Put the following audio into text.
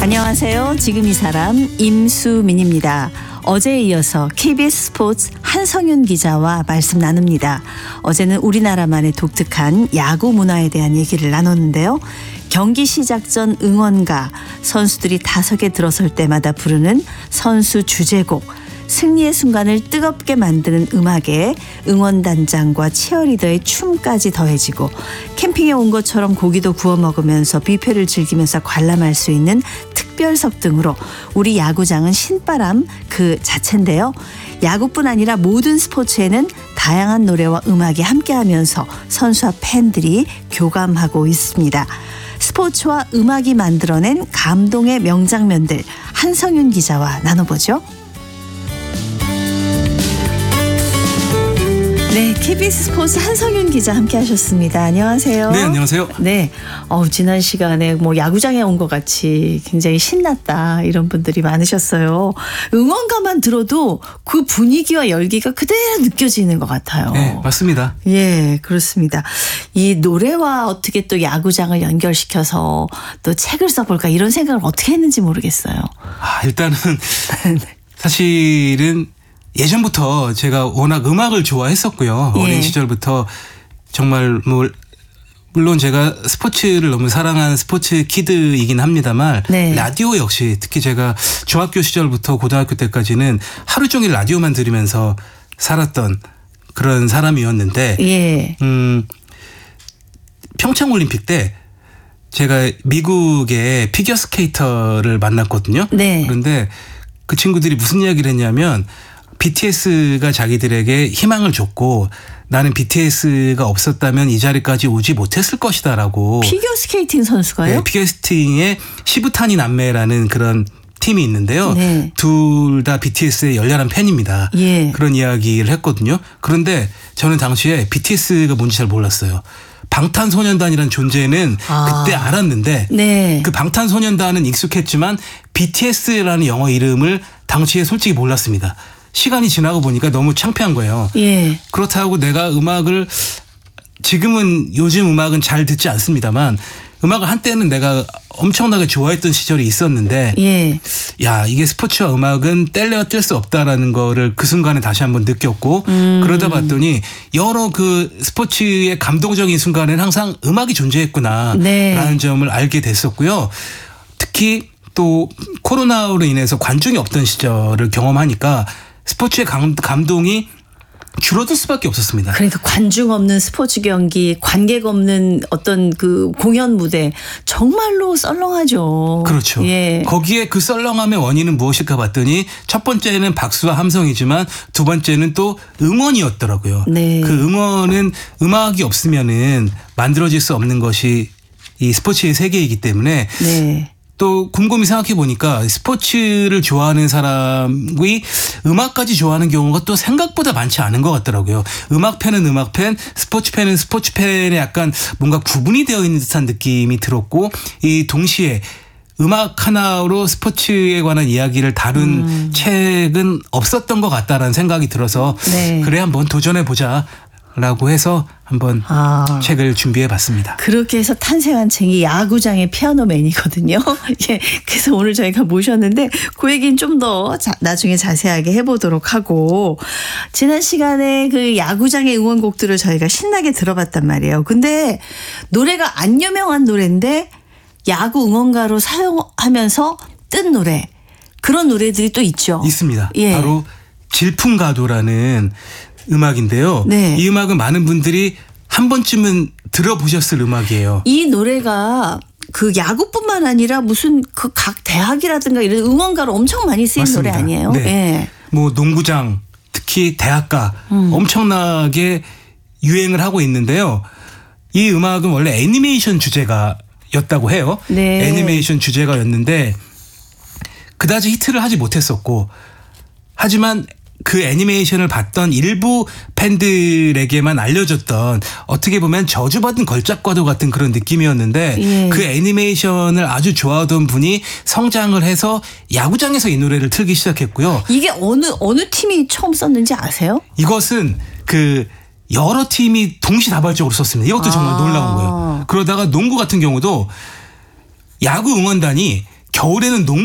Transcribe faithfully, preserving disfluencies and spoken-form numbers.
안녕하세요. 지금 이 사람 임수민입니다. 어제에 이어서 케이비에스 스포츠 한성윤 기자와 말씀 나눕니다. 어제는 우리나라만의 독특한 야구 문화에 대한 얘기를 나눴는데요. 경기 시작 전 응원가, 선수들이 다섯에 들어설 때마다 부르는 선수 주제곡, 승리의 순간을 뜨겁게 만드는 음악에 응원단장과 치어리더의 춤까지 더해지고 캠핑에 온 것처럼 고기도 구워 먹으면서 뷔페를 즐기면서 관람할 수 있는 특별석 등으로 우리 야구장은 신바람 그 자체인데요. 야구뿐 아니라 모든 스포츠에는 다양한 노래와 음악이 함께하면서 선수와 팬들이 교감하고 있습니다. 스포츠와 음악이 만들어낸 감동의 명장면들, 한성윤 기자와 나눠보죠. 네, 케이비에스 스포츠 한성윤 기자 함께 하셨습니다. 안녕하세요. 네, 안녕하세요. 네, 어, 지난 시간에 뭐 야구장에 온 것 같이 굉장히 신났다 이런 분들이 많으셨어요. 응원가만 들어도 그 분위기와 열기가 그대로 느껴지는 것 같아요. 네, 맞습니다. 예, 그렇습니다. 이 노래와 어떻게 또 야구장을 연결시켜서 또 책을 써볼까 이런 생각을 어떻게 했는지 모르겠어요. 아, 일단은 사실은 예전부터 제가 워낙 음악을 좋아했었고요. 예. 어린 시절부터 정말 뭐 물론 제가 스포츠를 너무 사랑하는 스포츠 키드이긴 합니다만 네. 라디오 역시 특히 제가 중학교 시절부터 고등학교 때까지는 하루 종일 라디오만 들으면서 살았던 그런 사람이었는데 예. 음, 평창올림픽 때 제가 미국의 피겨스케이터를 만났거든요. 네. 그런데 그 친구들이 무슨 이야기를 했냐면 비티에스가 자기들에게 희망을 줬고 나는 비티에스가 없었다면 이 자리까지 오지 못했을 것이다라고. 피겨스케이팅 선수가요? 네, 피겨스케이팅의 시부타니 남매라는 그런 팀이 있는데요. 네. 둘 다 비티에스의 열렬한 팬입니다. 예. 그런 이야기를 했거든요. 그런데 저는 당시에 비티에스가 뭔지 잘 몰랐어요. 방탄소년단이라는 존재는 아. 그때 알았는데 네. 그 방탄소년단은 익숙했지만 비티에스라는 영어 이름을 당시에 솔직히 몰랐습니다. 시간이 지나고 보니까 너무 창피한 거예요. 예. 그렇다고 내가 음악을 지금은 요즘 음악은 잘 듣지 않습니다만 음악을 한때는 내가 엄청나게 좋아했던 시절이 있었는데 예. 야 이게 스포츠와 음악은 뗄래야 뗄 수 없다라는 거를 그 순간에 다시 한번 느꼈고 음. 그러다 봤더니 여러 그 스포츠의 감동적인 순간에는 항상 음악이 존재했구나라는 네. 점을 알게 됐었고요. 특히 또 코로나로 인해서 관중이 없던 시절을 경험하니까 스포츠의 감, 감동이 줄어들 수밖에 없었습니다. 그러니까 관중 없는 스포츠 경기, 관객 없는 어떤 그 공연 무대 정말로 썰렁하죠. 그렇죠. 예. 거기에 그 썰렁함의 원인은 무엇일까 봤더니 첫 번째는 박수와 함성이지만 두 번째는 또 응원이었더라고요. 네. 그 응원은 음악이 없으면은 만들어질 수 없는 것이 이 스포츠의 세계이기 때문에 네. 또 곰곰이 생각해 보니까 스포츠를 좋아하는 사람이 음악까지 좋아하는 경우가 또 생각보다 많지 않은 것 같더라고요. 음악 팬은 음악 팬, 스포츠 팬은 스포츠 팬에 약간 뭔가 구분이 되어 있는 듯한 느낌이 들었고 이 동시에 음악 하나로 스포츠에 관한 이야기를 다룬 음. 책은 없었던 것 같다라는 생각이 들어서 네. 그래 한번 도전해 보자. 라고 해서 한번 아. 책을 준비해 봤습니다. 그렇게 해서 탄생한 책이 야구장의 피아노맨이거든요. 예. 그래서 오늘 저희가 모셨는데 그 얘기는 좀 더 나중에 자세하게 해보도록 하고 지난 시간에 그 야구장의 응원곡들을 저희가 신나게 들어봤단 말이에요. 근데 노래가 안 유명한 노래인데 야구 응원가로 사용하면서 뜬 노래 그런 노래들이 또 있죠. 있습니다. 예. 바로 질풍가도라는 음악인데요. 네. 이 음악은 많은 분들이 한 번쯤은 들어보셨을 음악이에요. 이 노래가 그 야구뿐만 아니라 무슨 그 각 대학이라든가 이런 응원가로 엄청 많이 쓰인 맞습니다. 노래 아니에요? 네. 예. 뭐 농구장 특히 대학가 음. 엄청나게 유행을 하고 있는데요. 이 음악은 원래 애니메이션 주제가였다고 해요. 네. 애니메이션 주제가였는데 그다지 히트를 하지 못했었고 하지만 그 애니메이션을 봤던 일부 팬들에게만 알려졌던 어떻게 보면 저주받은 걸작과도 같은 그런 느낌이었는데 예. 그 애니메이션을 아주 좋아하던 분이 성장을 해서 야구장에서 이 노래를 틀기 시작했고요. 이게 어느 어느 팀이 처음 썼는지 아세요? 이것은 그 여러 팀이 동시다발적으로 썼습니다. 이것도 정말 아. 놀라운 거예요. 그러다가 농구 같은 경우도 야구 응원단이 겨울에는 농구